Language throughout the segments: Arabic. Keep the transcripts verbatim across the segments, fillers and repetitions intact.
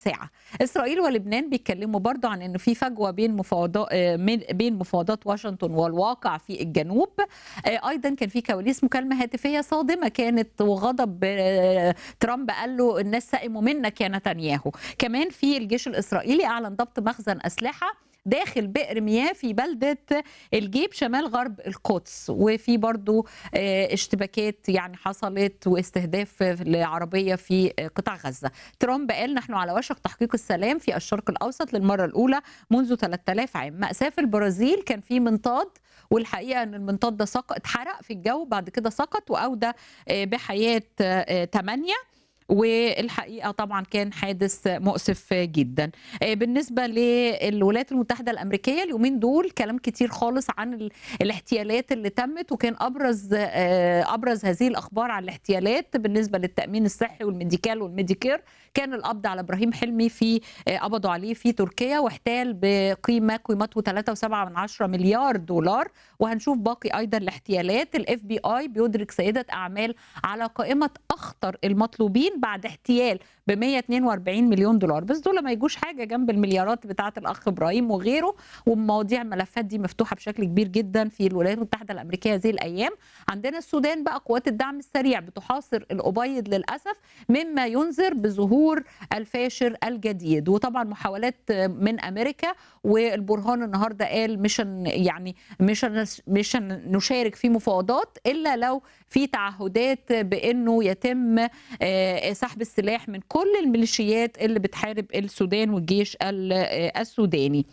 ساعة. إسرائيل ولبنان بيتكلموا برضه عن إن في فجوة بين مفاوضات بين مفاوضات واشنطن والواقع في الجنوب. أيضا كان في كواليس مكالمة هاتفية صادمة كانت وغضب ترامب قال له الناس سئموا منك يا نتنياهو. كمان في الجيش الإسرائيلي أعلن ضبط مخزن أسلحة داخل بئر مياه في بلدة الجيب شمال غرب القدس، وفي برضو اشتباكات يعني حصلت واستهداف لعربية في قطاع غزة. ترامب قال نحن على وشك تحقيق السلام في الشرق الأوسط للمرة الأولى منذ ثلاثة آلاف عام. مأساة في البرازيل كان في منطاد، والحقيقة أن المنطاد ده سقط اتحرق في الجو بعد كده سقط وأودى بحياة ثمانية، والحقيقه طبعا كان حادث مؤسف جدا. بالنسبه للولايات المتحده الامريكيه اليومين دول كلام كتير خالص عن الاحتيالات اللي تمت، وكان ابرز ابرز هذه الاخبار عن الاحتيالات بالنسبه للتامين الصحي والميديكال والميديكير. كان القبض على ابراهيم حلمي في قبضوا عليه في تركيا واحتال بقيمه قيمته ثلاثة وسبعة من عشرة مليار دولار. وهنشوف باقي ايضا الاحتيالات. الاف بي اي بيدرك سيده اعمال على قائمه اخطر المطلوبين بعد احتيال ب مية واتنين واربعين مليون دولار، بس دول ما يجوش حاجه جنب المليارات بتاعه الاخ ابراهيم وغيره. ومواضيع الملفات دي مفتوحه بشكل كبير جدا في الولايات المتحده الامريكيه هذه الايام. عندنا السودان بقى قوات الدعم السريع بتحاصر الأبيض للاسف، مما ينذر بظهور الفاشر الجديد. وطبعا محاولات من امريكا، والبرهان النهارده قال مش يعني مش مش نشارك في مفاوضات الا لو في تعهدات بانه يتم سحب السلاح من كل الميليشيات اللي بتحارب السودان والجيش السوداني.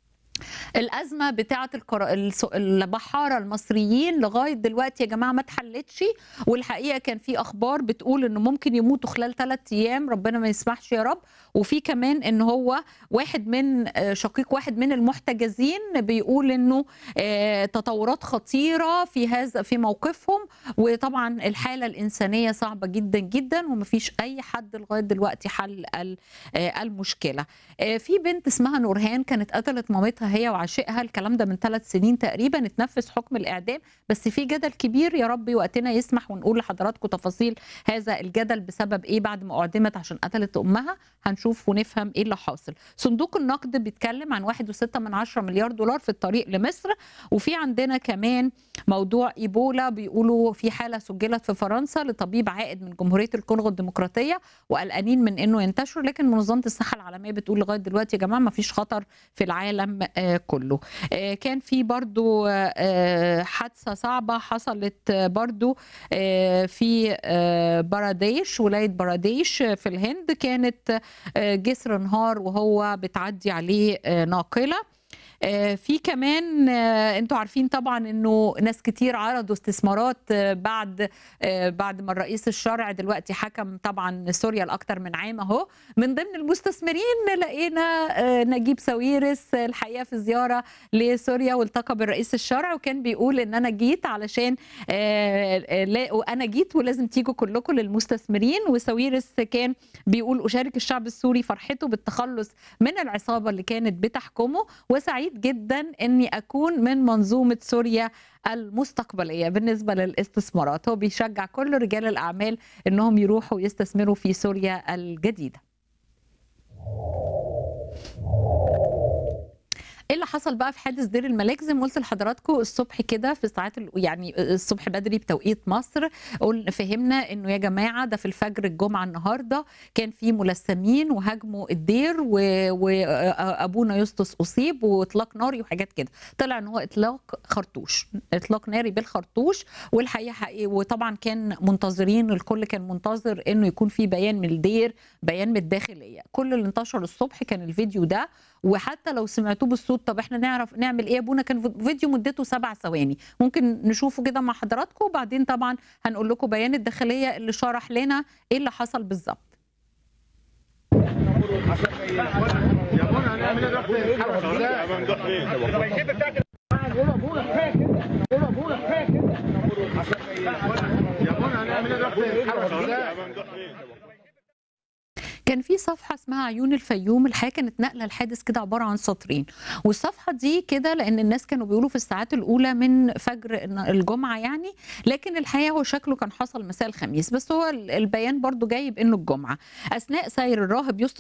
الأزمة بتاعة البحارة المصريين لغاية دلوقتي يا جماعة ما اتحلتش، والحقيقة كان في أخبار بتقول إنه ممكن يموتوا خلال ثلاثة أيام، ربنا ما يسمحش يا رب. وفي كمان إن هو واحد من شقيق واحد من المحتجزين بيقول إنه تطورات خطيرة في هذا في موقفهم، وطبعا الحالة الإنسانية صعبة جدا جدا ومفيش أي حد لغاية دلوقتي حل المشكلة. في بنت اسمها نورهان كانت قتلت مامتها هي وعشيقها، الكلام ده من ثلاث سنين تقريبا، اتنفذ حكم الإعدام، بس في جدل كبير. يا ربي وقتنا يسمح ونقول لحضراتكم تفاصيل هذا الجدل بسبب ايه بعد ما أعدمت عشان قتلت أمها. هنشوف ونفهم ايه اللي حاصل. صندوق النقد بيتكلم عن واحد وستة من عشرة مليار دولار في الطريق لمصر. وفي عندنا كمان موضوع إيبولا، بيقولوا في حالة سجلت في فرنسا لطبيب عائد من جمهورية الكونغو الديمقراطية وقلقانين من انه ينتشر، لكن منظمة الصحة العالمية بتقول لغاية دلوقتي يا جماعة ما فيش خطر في العالم كله. كان في برضو حادثة صعبة حصلت برضو في باراديش، ولاية باراديش في الهند، كانت جسر انهار وهو بتعدي عليه ناقلة. في كمان انتوا عارفين طبعا انه ناس كتير عرضوا استثمارات بعد بعد ما الرئيس الشرعي دلوقتي حكم طبعا سوريا لاكثر من عام اهو. من ضمن المستثمرين لقينا نجيب ساويرس الحقيقه في زياره لسوريا والتقى بالرئيس الشرعي، وكان بيقول ان انا جيت علشان انا جيت ولازم تيجوا كلكم للمستثمرين. وساويرس كان بيقول اشارك الشعب السوري فرحته بالتخلص من العصابه اللي كانت بتحكمه، وسعيد جدا اني اكون من منظومه سوريا المستقبليه بالنسبه للاستثمارات. هو بيشجع كل رجال الاعمال انهم يروحوا يستثمروا في سوريا الجديده. ايه اللي حصل بقى في حادث دير الملاك؟ زي ما قلت لحضراتكم الصبح كده في ساعات يعني الصبح بدري بتوقيت مصر، قلنا فهمنا انه يا جماعه ده في الفجر الجمعه النهارده كان في ملثمين وهاجموا الدير وابونا يسطس اصيب واطلاق ناري وحاجات كده. طلع ان هو اطلاق خرطوش، اطلاق ناري بالخرطوش. والحقيقه حقيقي وطبعا كان منتظرين، الكل كان منتظر انه يكون في بيان من الدير، بيان من الداخليه. كل اللي انتشر الصبح كان الفيديو ده، وحتى لو سمعتوه بالصوت طب احنا نعرف نعمل ايه يا ابونا؟ كان فيديو مدته سبع ثواني، ممكن نشوفه كده مع حضراتكم وبعدين طبعا هنقول لكم بيان الداخليه اللي شرح لنا ايه اللي حصل بالظبط. كان في صفحه اسمها عيون الفيوم، الحقيقه كانت نقله الحادث كده عباره عن سطرين، والصفحه دي كده لان الناس كانوا بيقولوا في الساعات الاولى من فجر الجمعه يعني، لكن الحقيقه هو شكله كان حصل مساء الخميس، بس هو البيان برضو جاي بانه الجمعه. اثناء سير الراهب يسطس